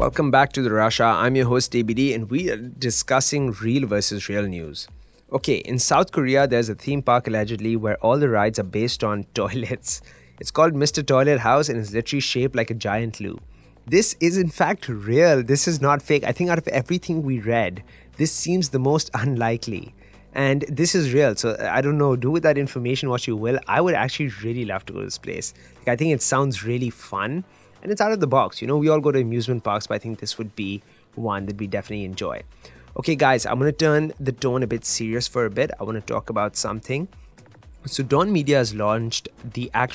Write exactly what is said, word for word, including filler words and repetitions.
Welcome back to the Russia. I'm your host A B D, and we are discussing real versus real news. Okay, in South Korea, there's a theme park allegedly where all the rides are based on toilets. It's called Mister Toilet House and is literally shaped like a giant loo. This is in fact real. This is not fake. I think out of everything we read, this seems the most unlikely. And this is real. So I don't know, do with that information what you will. I would actually really love to go to this place. Like, I think it sounds really fun and it's out of the box. You know, we all go to amusement parks, but I think this would be one that we definitely enjoy. Okay, guys, I'm going to turn the tone a bit serious for a bit. I want to talk about something. So Dawn Media has launched the Act